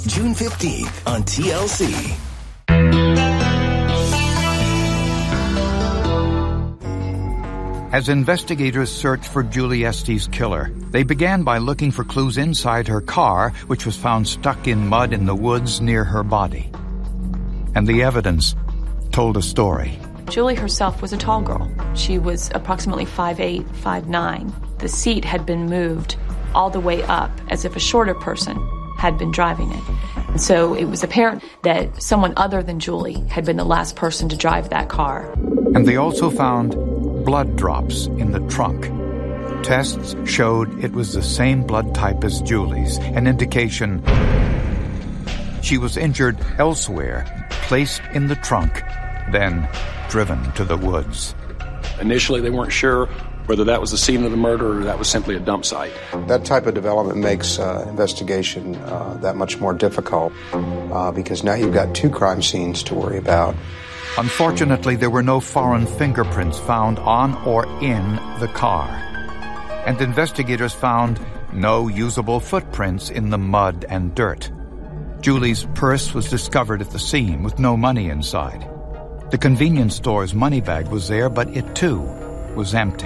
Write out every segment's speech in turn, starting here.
June 15th on TLC. As investigators searched for Julie Estes' killer, they began by looking for clues inside her car, which was found stuck in mud in the woods near her body. And the evidence told a story. Julie herself was a tall girl. She was approximately 5'8", 5'9". The seat had been moved all the way up as if a shorter person had been driving it. And so it was apparent that someone other than Julie had been the last person to drive that car. And they also found blood drops in the trunk. Tests showed it was the same blood type as Julie's, an indication she was injured elsewhere, placed in the trunk, then driven to the woods. Initially, they weren't sure whether that was the scene of the murder or that was simply a dump site. That type of development makes investigation that much more difficult because now you've got two crime scenes to worry about. Unfortunately, there were no foreign fingerprints found on or in the car. And investigators found no usable footprints in the mud and dirt. Julie's purse was discovered at the scene with no money inside. The convenience store's money bag was there, but it too was empty.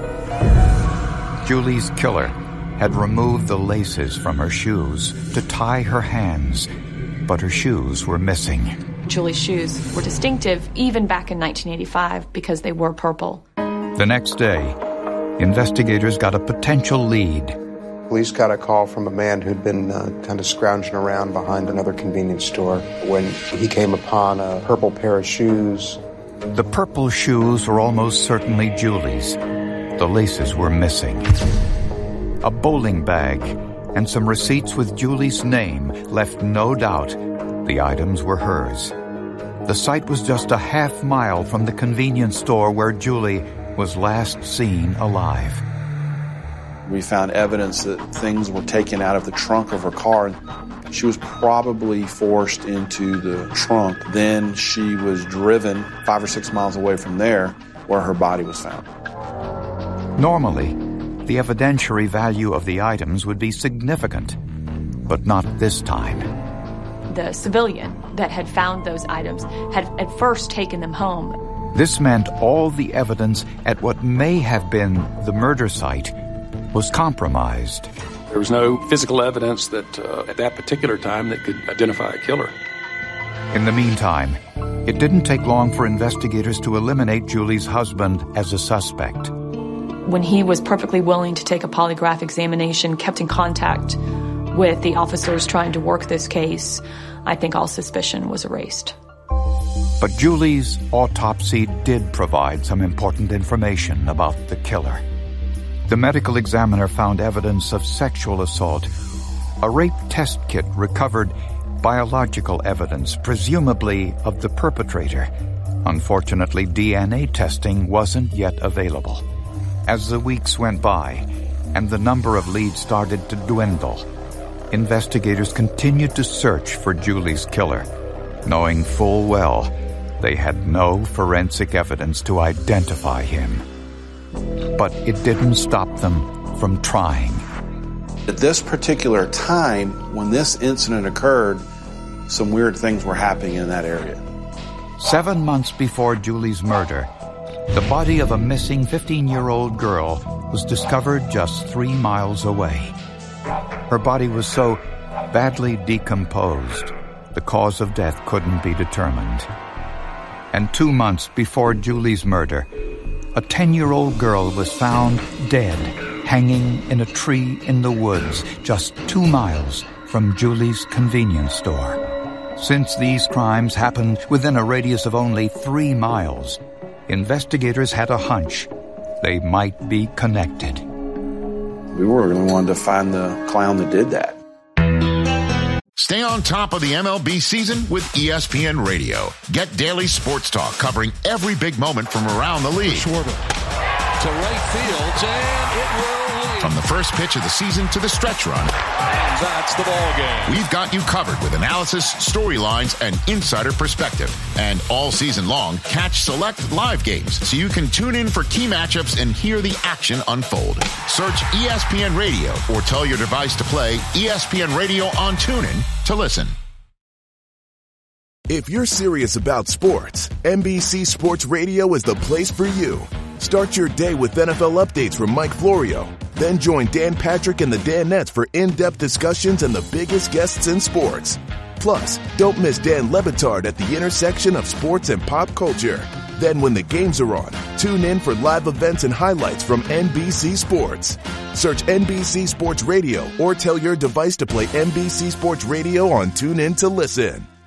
Julie's killer had removed the laces from her shoes to tie her hands, but her shoes were missing. Julie's shoes were distinctive even back in 1985 because they were purple. The next day, investigators got a potential lead. Police got a call from a man who'd been kind of scrounging around behind another convenience store when he came upon a purple pair of shoes. The purple shoes were almost certainly Julie's. The laces were missing. A bowling bag and some receipts with Julie's name left no doubt the items were hers. The site was just a half mile from the convenience store where Julie was last seen alive. We found evidence that things were taken out of the trunk of her car. She was probably forced into the trunk. Then she was driven 5 or 6 miles away from there where her body was found. Normally, the evidentiary value of the items would be significant, but not this time. The civilian that had found those items had at first taken them home. This meant all the evidence at what may have been the murder site was compromised. There was no physical evidence that at that particular time that could identify a killer. In the meantime, it didn't take long for investigators to eliminate Julie's husband as a suspect. When he was perfectly willing to take a polygraph examination, kept in contact with the officers trying to work this case, I think all suspicion was erased. But Julie's autopsy did provide some important information about the killer. The medical examiner found evidence of sexual assault. A rape test kit recovered biological evidence, presumably of the perpetrator. Unfortunately, DNA testing wasn't yet available. As the weeks went by and the number of leads started to dwindle, investigators continued to search for Julie's killer, knowing full well they had no forensic evidence to identify him. But it didn't stop them from trying. At this particular time, when this incident occurred, some weird things were happening in that area. 7 months before Julie's murder, the body of a missing 15-year-old girl was discovered just 3 miles away. Her body was so badly decomposed, the cause of death couldn't be determined. And 2 months before Julie's murder, a 10-year-old girl was found dead, hanging in a tree in the woods just 2 miles from Julie's convenience store. Since these crimes happened within a radius of only 3 miles, investigators had a hunch they might be connected. We were really wanting to find the clown that did that. Stay on top of the MLB season with ESPN Radio. Get daily sports talk covering every big moment from around the league. Schwarber to right field, and it will leave. From the first pitch of the season to the stretch run, and that's the ball game. We've got you covered with analysis, storylines, and insider perspective. And all season long, catch select live games so you can tune in for key matchups and hear the action unfold. Search ESPN Radio or tell your device to play ESPN Radio on TuneIn to listen. If you're serious about sports, NBC Sports Radio is the place for you. Start your day with NFL updates from Mike Florio. Then join Dan Patrick and the Danettes for in-depth discussions and the biggest guests in sports. Plus, don't miss Dan Le Batard at the intersection of sports and pop culture. Then when the games are on, tune in for live events and highlights from NBC Sports. Search NBC Sports Radio or tell your device to play NBC Sports Radio on TuneIn to listen.